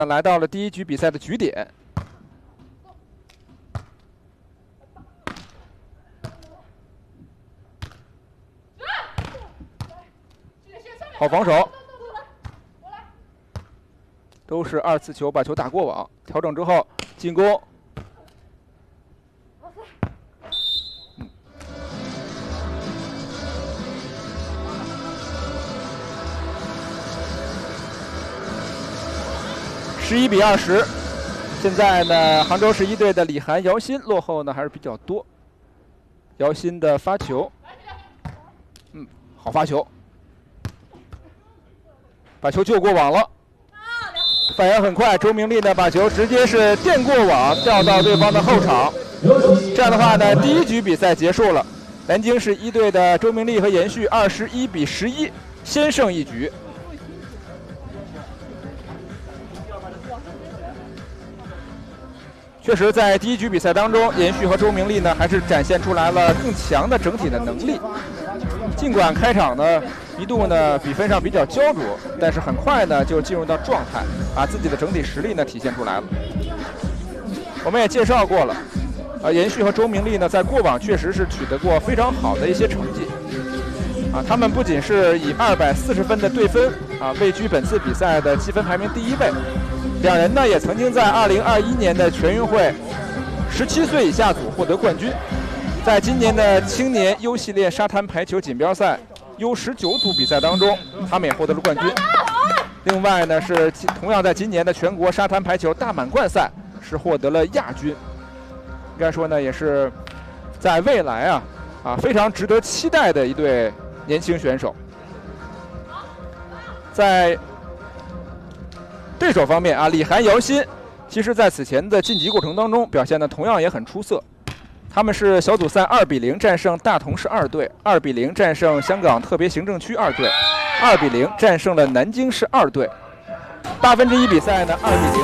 来到了第一局比赛的局点。好防守，都是2次球把球打过网，调整之后进攻。11比20，现在呢，杭州市一队的李涵、姚鑫落后呢还是比较多。姚鑫的发球，好发球，把球救过网了。反应很快，周明丽呢把球直接是电过网，掉到对方的后场。这样的话呢，第一局比赛结束了。南京市一队的周明丽和严旭21比11，先胜一局。确实，在第一局比赛当中，严旭和周明丽呢还是展现出来了更强的整体的能力。尽管开场呢一度呢比分上比较焦灼，但是很快呢就进入到状态，把自己的整体实力呢体现出来了。我们也介绍过了，严旭和周明丽呢在过往确实是取得过非常好的一些成绩。他们不仅是以240分的对分位居本次比赛的积分排名第1位。两人呢也曾经在2021年的全运会17岁以下组获得冠军，在今年的青年 U 系列沙滩排球锦标赛 U19组比赛当中，他们也获得了冠军。另外呢是同样在今年的全国沙滩排球大满贯赛是获得了亚军。应该说呢也是在未来非常值得期待的一对年轻选手。在对手方面李涵、姚鑫，其实在此前的晋级过程当中表现的同样也很出色。他们是小组赛2比0战胜大同市2队，2比0战胜香港特别行政区2队，2比0战胜了南京市2队。1/8比赛呢2比0。